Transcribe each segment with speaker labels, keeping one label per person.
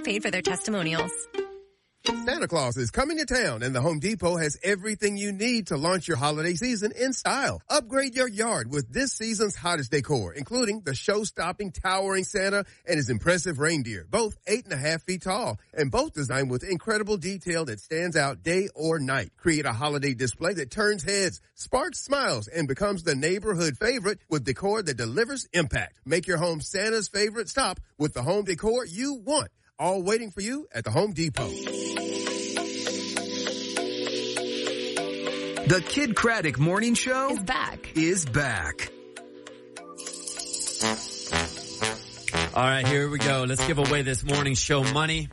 Speaker 1: paid for their testimonials.
Speaker 2: Santa Claus is coming to town, and the Home Depot has everything you need to launch your holiday season in style. Upgrade your yard with this season's hottest decor, including the show-stopping towering Santa and his impressive reindeer, both 8.5 feet tall, and both designed with incredible detail that stands out day or night. Create a holiday display that turns heads, sparks smiles, and becomes the neighborhood favorite with decor that delivers impact. Make your home Santa's favorite stop with the home decor you want. All waiting for you at the Home Depot.
Speaker 3: The Kid Craddock Morning Show
Speaker 1: is back.
Speaker 4: All right, here we go. Let's give away this morning show money.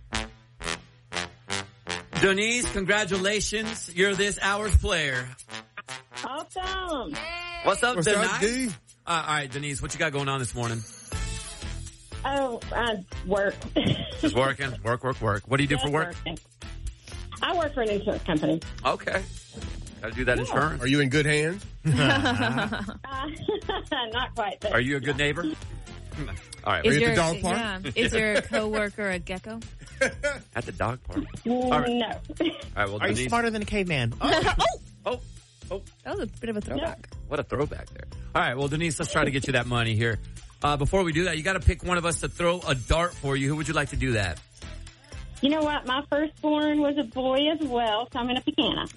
Speaker 4: Denise, congratulations. You're this hour's player.
Speaker 5: Awesome.
Speaker 4: What's up,
Speaker 2: What's
Speaker 4: Denise?
Speaker 2: up, D?
Speaker 4: All right, Denise, what you got going on this morning?
Speaker 5: Oh, I work.
Speaker 4: Just working. Work. What do you do for work?
Speaker 5: Working. I work for an insurance company.
Speaker 4: Okay. Got to do that insurance.
Speaker 2: Are you in good hands?
Speaker 5: Not quite. But
Speaker 4: Are you a good neighbor? All right.
Speaker 2: Are you at the dog park?
Speaker 6: Yeah. Is your coworker a gecko?
Speaker 4: At the dog park.
Speaker 5: no.
Speaker 4: All right. All right, well,
Speaker 7: Are
Speaker 4: Denise.
Speaker 7: you smarter than a caveman?
Speaker 4: Oh.
Speaker 6: That was a bit of a throwback.
Speaker 4: What a throwback there. All right, well, Denise, let's try to get you that money here. Before we do that, you got to pick one of us to throw a dart for you. Who would you like to do that?
Speaker 5: You know what? My firstborn was a boy as well, so I'm going to pick Anna.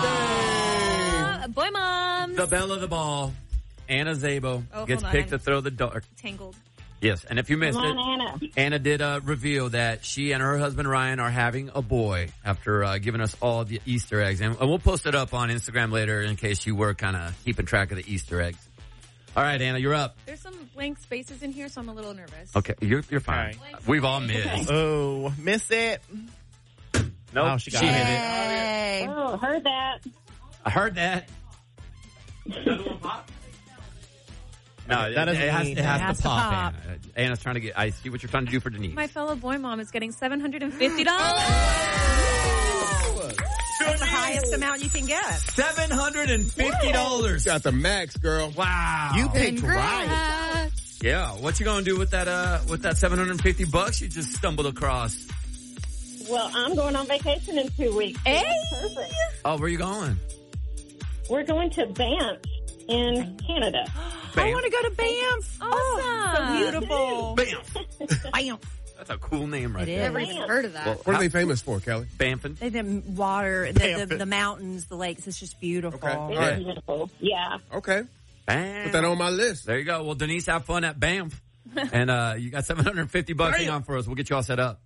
Speaker 6: Boy moms.
Speaker 4: The belle of the ball, Anna Zabo, gets
Speaker 6: hold on.
Speaker 4: picked to throw the dart.
Speaker 6: Tangled.
Speaker 4: Yes, and if you missed
Speaker 5: Come
Speaker 4: it,
Speaker 5: on, Anna.
Speaker 4: Anna did reveal that she and her husband Ryan are having a boy after giving us all the Easter eggs. And we'll post it up on Instagram later in case you were kind of keeping track of the Easter eggs. All right, Anna, you're up.
Speaker 6: There's some blank spaces in here, so I'm a little nervous.
Speaker 4: Okay, you're fine.
Speaker 7: Right.
Speaker 4: We've all missed.
Speaker 7: Oh, miss it.
Speaker 4: Nope,
Speaker 7: Oh, she got
Speaker 4: hit it.
Speaker 6: Yay.
Speaker 5: Oh, heard that.
Speaker 4: I heard that. No,
Speaker 7: That doesn't
Speaker 4: it
Speaker 7: mean-
Speaker 4: has to pop.
Speaker 6: pop.
Speaker 4: Anna. Anna's trying to get. I see what you're trying to do for Denise.
Speaker 6: My fellow boy mom is getting $750.
Speaker 8: That's the highest amount you can get.
Speaker 4: $750.
Speaker 2: Got the max, girl.
Speaker 4: Wow.
Speaker 7: You picked right.
Speaker 6: Congrats.
Speaker 4: Yeah. What you gonna do with that? With that $750 you just stumbled across?
Speaker 5: Well, I'm going on vacation in 2 weeks.
Speaker 6: Hey.
Speaker 5: Perfect.
Speaker 4: Oh, where you going?
Speaker 5: We're going to Banff in Canada.
Speaker 8: I want to go to Banff.
Speaker 6: Awesome.
Speaker 8: Beautiful.
Speaker 4: Bam. That's a cool name right
Speaker 6: It
Speaker 4: there.
Speaker 6: is. Never even heard of that.
Speaker 4: Well,
Speaker 2: What are they famous for, Kelly?
Speaker 4: Bamfin'.
Speaker 8: The water, the mountains, the lakes. It's just beautiful.
Speaker 2: Okay.
Speaker 5: It's
Speaker 2: All right.
Speaker 5: beautiful. Yeah.
Speaker 2: Okay.
Speaker 4: Bam.
Speaker 2: Put that on my list.
Speaker 4: There you go. Well, Denise, have fun at Banff. And you got $750 hang on for us. We'll get you all set up.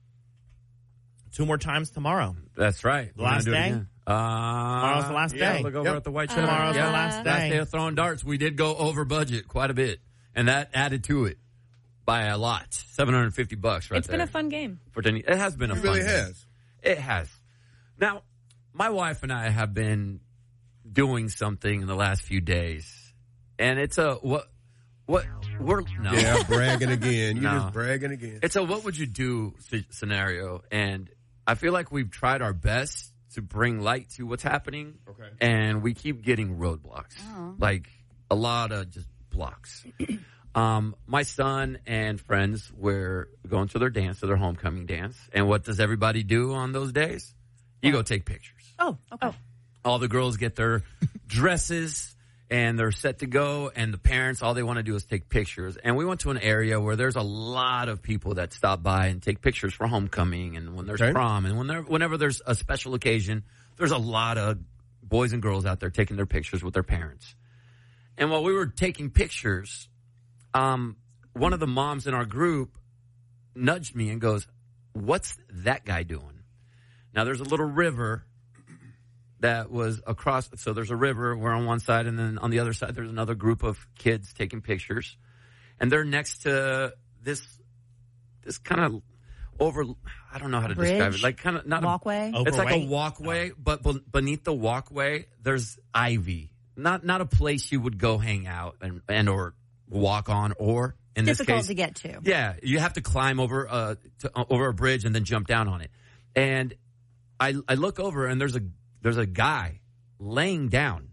Speaker 7: 2 more times tomorrow.
Speaker 4: That's right.
Speaker 7: The last day?
Speaker 4: Tomorrow's
Speaker 7: the last day.
Speaker 4: Look over
Speaker 2: Yep.
Speaker 4: at the white chair.
Speaker 7: Tomorrow's the last day.
Speaker 4: Last day of throwing darts. We did go over budget quite a bit, and that added to it by a lot. $750 right there.
Speaker 6: It's been a fun game.
Speaker 4: For Denise. It has been a
Speaker 2: It
Speaker 4: fun
Speaker 2: really
Speaker 4: game.
Speaker 2: has.
Speaker 4: It has. Now, my wife and I have been doing something in the last few days, and it's a what we're no.
Speaker 2: Yeah, bragging again. You're
Speaker 4: No.
Speaker 2: just bragging again.
Speaker 4: It's a what would you do scenario, and I feel like we've tried our best to bring light to what's happening,
Speaker 2: Okay.
Speaker 4: and we keep getting roadblocks, like a lot of just blocks. My son and friends were going to their homecoming dance, and what does everybody do on those days? You go take pictures.
Speaker 8: Oh, okay.
Speaker 4: All the girls get their dresses and they're set to go, and the parents, all they want to do is take pictures. And we went to an area where there's a lot of people that stop by and take pictures for homecoming, and when there's prom, and whenever there's a special occasion, there's a lot of boys and girls out there taking their pictures with their parents. And while we were taking pictures, one of the moms in our group nudged me and goes, "What's that guy doing?" Now, there's a little river that was across. So there's a river. We're on one side, and then on the other side, there's another group of kids taking pictures. And they're next to this kind of over, I don't know how to describe it. Like kind of not
Speaker 8: walkway.
Speaker 4: It's like a walkway, but beneath the walkway, there's ivy. Not a place you would go hang out and or walk on, or in this
Speaker 8: Difficult
Speaker 4: case,
Speaker 8: to get to.
Speaker 4: Yeah, you have to climb over a bridge and then jump down on it. And I look over, and there's a guy laying down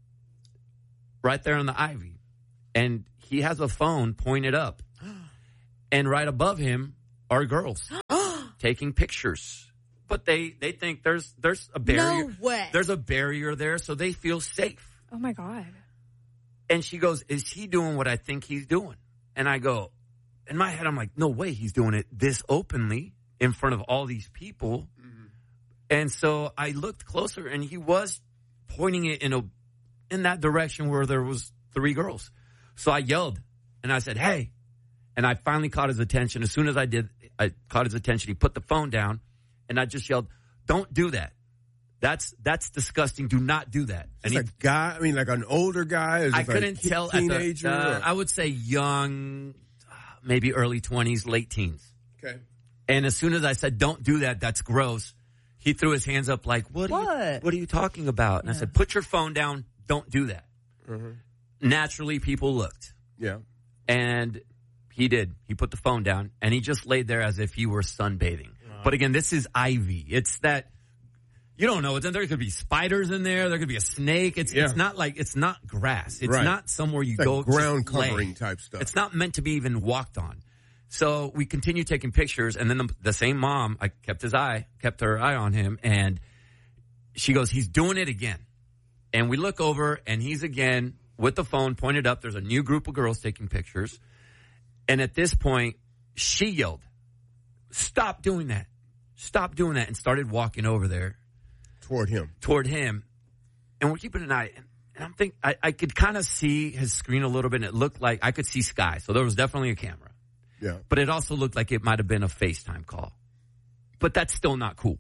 Speaker 4: right there on the ivy, and he has a phone pointed up, and right above him are girls. taking pictures. But they think there's a barrier.
Speaker 6: No way.
Speaker 4: There's a barrier there, so they feel safe.
Speaker 6: Oh my God.
Speaker 4: And she goes, is he doing what I think he's doing? And I go, in my head, I'm like, no way he's doing it this openly in front of all these people. Mm-hmm. And so I looked closer, and he was pointing it in that direction where there was 3 girls. So I yelled, and I said, hey. And I finally caught his attention. As soon as I did, I caught his attention. He put the phone down, and I just yelled, don't do that. That's disgusting. Do not do that.
Speaker 2: And a guy, I mean, like an older guy?
Speaker 4: I couldn't tell.
Speaker 2: Teenager?
Speaker 4: I would say young, maybe early 20s, late teens.
Speaker 2: Okay.
Speaker 4: And as soon as I said, don't do that, that's gross, he threw his hands up like, what are you talking about? And I said, put your phone down. Don't do that. Mm-hmm. Naturally, people looked.
Speaker 2: Yeah.
Speaker 4: And he did. He put the phone down, and he just laid there as if he were sunbathing. But again, this is ivy. It's that, you don't know. There could be spiders in there. There could be a snake. It's not like, it's not grass. It's not somewhere you go.
Speaker 2: Ground covering type stuff.
Speaker 4: It's not meant to be even walked on. So we continued taking pictures, and then the same mom, I kept her eye on him, and she goes, he's doing it again. And we look over, and he's again with the phone pointed up. There's a new group of girls taking pictures. And at this point, she yelled, stop doing that. Stop doing that. And started walking over there.
Speaker 2: Toward him.
Speaker 4: And we're keeping an eye. And I'm thinking, I could kind of see his screen a little bit, and it looked like I could see sky. So there was definitely a camera.
Speaker 2: Yeah.
Speaker 4: But it also looked like it might have been a FaceTime call. But that's still not cool.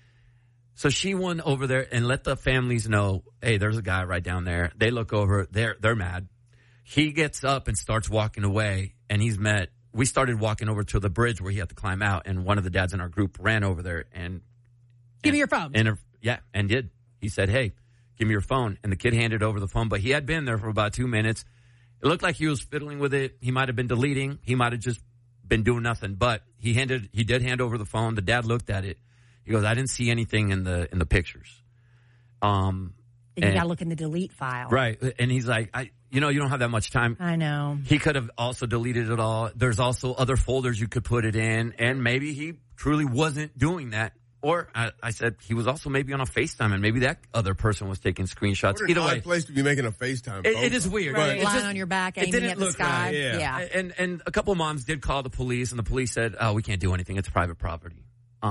Speaker 4: So she went over there and let the families know, hey, there's a guy right down there. They look over. They're mad. He gets up and starts walking away, and we started walking over to the bridge where he had to climb out, and one of the dads in our group ran over there and
Speaker 8: give me your phone.
Speaker 4: And did. He said, hey, give me your phone. And the kid handed over the phone, but he had been there for about 2 minutes. It looked like he was fiddling with it. He might have been deleting. He might have just been doing nothing, but he did hand over the phone. The dad looked at it. He goes, I didn't see anything in the pictures.
Speaker 8: And you got to look in the delete file.
Speaker 4: Right. And he's like, you don't have that much time.
Speaker 8: I know.
Speaker 4: He could have also deleted it all. There's also other folders you could put it in, and maybe he truly wasn't doing that. Or I said he was also maybe on a FaceTime, and maybe that other person was taking screenshots.
Speaker 2: Either way, place to be making a FaceTime.
Speaker 4: It is weird.
Speaker 8: Right. Lying on your back, aiming at the sky.
Speaker 2: Right.
Speaker 8: Yeah.
Speaker 4: And a couple of moms did call the police, and the police said, "Oh, we can't do anything. It's private property."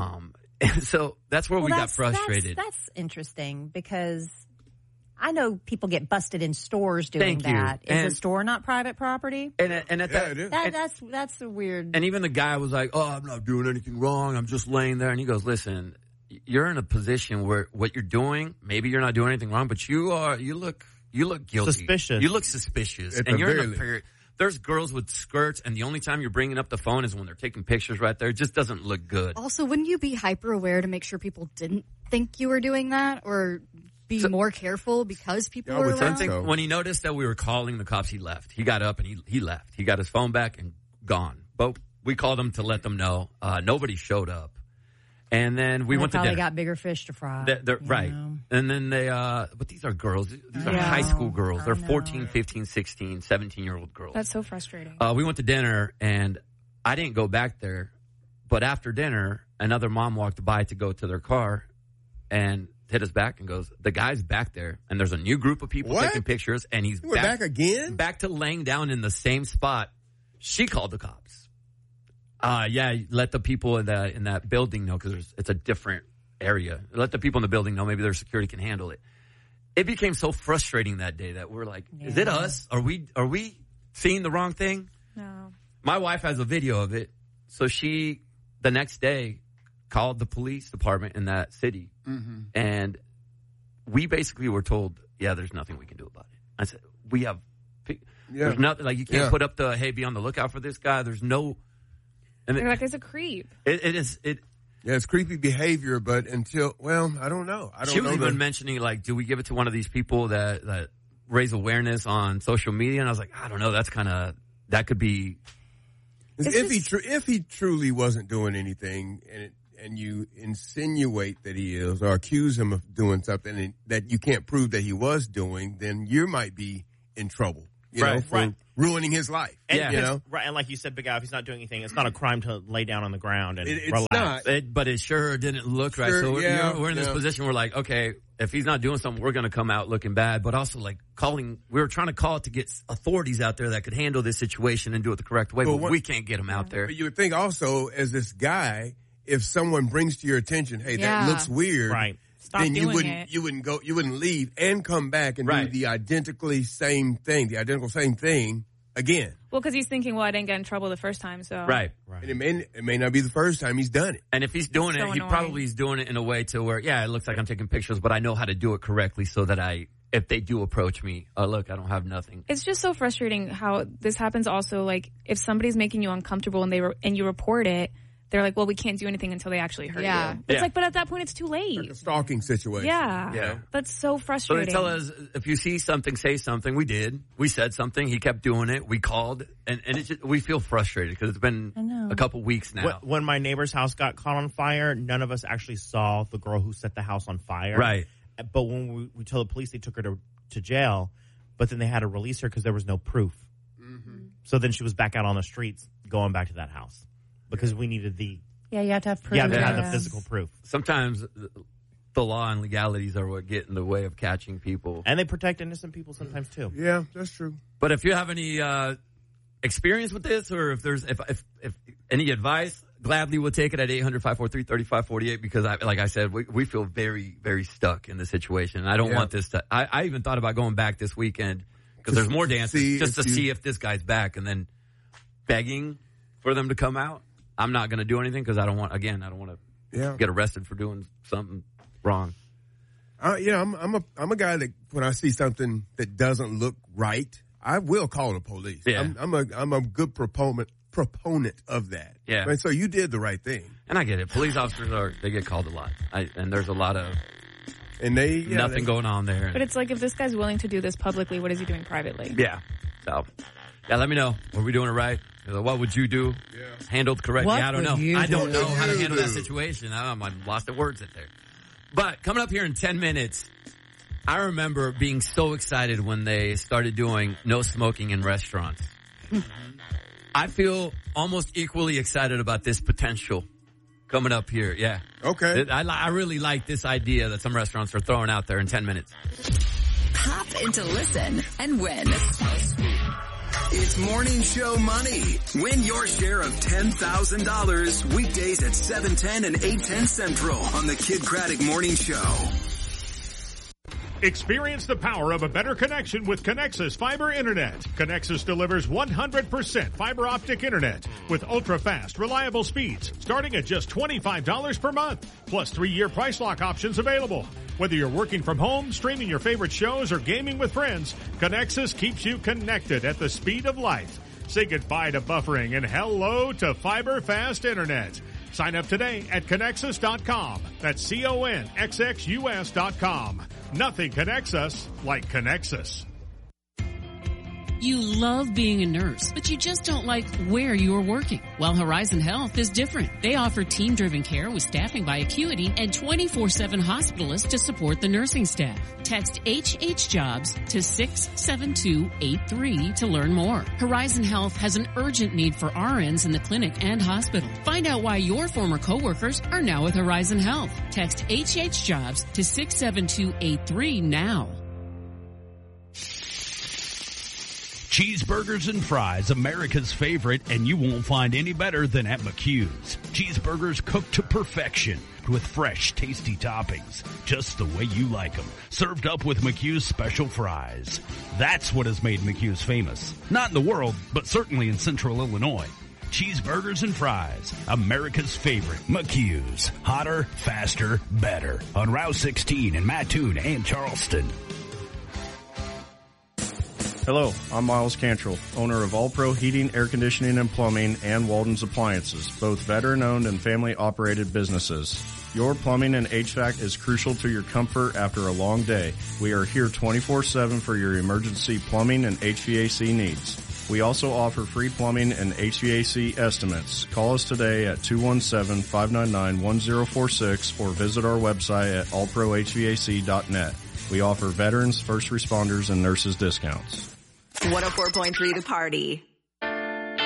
Speaker 4: And so that's where we got frustrated.
Speaker 8: That's interesting because I know people get busted in stores doing that. Is a store not private property?
Speaker 4: And at that,
Speaker 2: it is.
Speaker 8: That's a weird.
Speaker 4: And even the guy was like, "Oh, I'm not doing anything wrong. I'm just laying there." And he goes, "Listen, you're in a position where what you're doing, maybe you're not doing anything wrong, but you look guilty.
Speaker 7: Suspicious.
Speaker 4: You look suspicious, and you're in a period." There's girls with skirts, and the only time you're bringing up the phone is when they're taking pictures right there. It just doesn't look good.
Speaker 6: Also, wouldn't you be hyper aware to make sure people didn't think you were doing that, or be more careful because people were around?
Speaker 2: So.
Speaker 4: When he noticed that we were calling the cops, he left. He got up and he left. He got his phone back and gone. But we called him to let them know. Nobody showed up. And then we went to dinner.
Speaker 8: Probably got bigger fish to fry.
Speaker 4: Right. And then but these are girls. These are high school girls. They're 14, 15, 16, 17-year-old girls.
Speaker 6: That's so frustrating.
Speaker 4: We went to dinner, and I didn't go back there. But after dinner, another mom walked by to go to their car and hit us back and goes, the guy's back there, and there's a new group of people taking pictures, and he's
Speaker 2: back again?
Speaker 4: Back to laying down in the same spot. She called the cops. Let the people in that building know, because it's a different area. Let the people in the building know. Maybe their security can handle it. It became so frustrating that day that we're like, is it us? Are we seeing the wrong thing?
Speaker 6: No.
Speaker 4: My wife has a video of it. So she, the next day, called the police department in that city. Mm-hmm. And we basically were told, there's nothing we can do about it. I said, there's nothing, like, you can't put up the, hey, be on the lookout for this guy. There's no. And
Speaker 6: They're like, it's a creep.
Speaker 4: It is.
Speaker 2: It's creepy behavior, but I don't know.
Speaker 4: She was even mentioning, like, do we give it to one of these people that raise awareness on social media? And I was like, I don't know. That could be.
Speaker 2: If he truly wasn't doing anything, and you insinuate that he is, or accuse him of doing something that you can't prove that he was doing, then you might be in trouble. for ruining his life.
Speaker 7: And,
Speaker 2: you know?
Speaker 7: Right, and like you said, Big Al, if he's not doing anything, it's not a crime to lay down on the ground and
Speaker 2: It's
Speaker 7: relax.
Speaker 2: not.
Speaker 4: But it sure didn't look right. So we're in this position. We're like, okay, if he's not doing something, we're going to come out looking bad. But also, like, we were trying to call to get authorities out there that could handle this situation and do it the correct way. But we can't get them out there.
Speaker 2: But you would think also, as this guy, if someone brings to your attention, hey, that looks weird,
Speaker 7: right?
Speaker 9: Stop
Speaker 2: then you
Speaker 9: doing it.
Speaker 2: you wouldn't leave and come back and do the identical same thing again.
Speaker 9: Well, because he's thinking, well, I didn't get in trouble the first time, so
Speaker 4: Right.
Speaker 2: And it may not be the first time he's done it.
Speaker 4: And if he's doing it, he probably is doing it in a way to where, it looks like I'm taking pictures, but I know how to do it correctly so that if they do approach me, look, I don't have nothing.
Speaker 9: It's just so frustrating how this happens. Also, like if somebody's making you uncomfortable and you report it, they're like, well, we can't do anything until they actually hurt you. It's like, but at that point, it's too late.
Speaker 2: Like a stalking situation.
Speaker 9: Yeah. That's so frustrating.
Speaker 4: So they tell us, if you see something, say something. We did. We said something. He kept doing it. We called. And it's just, we feel frustrated because it's been a couple weeks now.
Speaker 7: When my neighbor's house got caught on fire, none of us actually saw the girl who set the house on fire.
Speaker 4: Right.
Speaker 7: But when we told the police, they took her to jail, but then they had to release her because there was no proof. Mm-hmm. So then she was back out on the streets going back to that house. Because we needed you
Speaker 8: have to have proof.
Speaker 7: You have to have the physical proof.
Speaker 4: Sometimes the law and legalities are what get in the way of catching people.
Speaker 7: And they protect innocent people sometimes, too.
Speaker 2: Yeah, that's true.
Speaker 4: But if you have any experience with this, or if there's if any advice, gladly we'll take it at 800-543-3548 because, like I said, we feel very, very stuck in this situation. And I don't want this to... I even thought about going back this weekend because there's more dances just to see if this guy's back and then begging for them to come out. I'm not going to do anything because I don't want to get arrested for doing something wrong.
Speaker 2: I'm a guy that when I see something that doesn't look right, I will call the police.
Speaker 4: Yeah.
Speaker 2: I'm a good proponent of that.
Speaker 4: Yeah.
Speaker 2: Right? So you did the right thing.
Speaker 4: And I get it. Police officers they get called a lot. And there's a lot of nothing going on there.
Speaker 9: But it's like if this guy's willing to do this publicly, what is he doing privately?
Speaker 4: Yeah. So, let me know. Are we doing it right? What would you do? Yeah. Handled correctly? I don't know. I don't know how to handle that situation. I'm lost at words in there. But coming up here in 10 minutes, I remember being so excited when they started doing no smoking in restaurants. I feel almost equally excited about this potential coming up here. Yeah.
Speaker 2: Okay.
Speaker 4: I really like this idea that some restaurants are throwing out there in 10 minutes.
Speaker 1: Hop into Listen and win. It's Morning Show Money. Win your share of $10,000 weekdays at 7:10 and 8:10 Central on the Kid Craddock Morning Show.
Speaker 10: Experience the power of a better connection with Connexus Fiber Internet. Connexus delivers 100% fiber optic internet with ultra-fast, reliable speeds starting at just $25 per month, plus 3-year price lock options available. Whether you're working from home, streaming your favorite shows, or gaming with friends, Connexus keeps you connected at the speed of light. Say goodbye to buffering and hello to fiber fast internet. Sign up today at Connexus.com. That's CONXXUS.com. Nothing connects us like Connexus.
Speaker 11: You love being a nurse, but you just don't like where you are working. Well, Horizon Health is different. They offer team-driven care with staffing by Acuity and 24/7 hospitalists to support the nursing staff. Text HHJobs to 67283 to learn more. Horizon Health has an urgent need for RNs in the clinic and hospital. Find out why your former coworkers are now with Horizon Health. Text HHJobs to 67283 now.
Speaker 12: Cheeseburgers and fries, America's favorite, and you won't find any better than at McHugh's. Cheeseburgers cooked to perfection with fresh, tasty toppings, just the way you like them, served up with McHugh's special fries. That's what has made McHugh's famous. Not in the world, but certainly in Central Illinois. Cheeseburgers and fries, America's favorite, McHugh's. Hotter, faster, better. On Route 16 in Mattoon and Charleston.
Speaker 13: Hello, I'm Miles Cantrell, owner of All Pro Heating, Air Conditioning, and Plumbing, and Walden's Appliances, both veteran-owned and family-operated businesses. Your plumbing and HVAC is crucial to your comfort after a long day. We are here 24/7 for your emergency plumbing and HVAC needs. We also offer free plumbing and HVAC estimates. Call us today at 217-599-1046 or visit our website at allprohvac.net. We offer veterans, first responders, and nurses discounts.
Speaker 14: 104.3 The Party.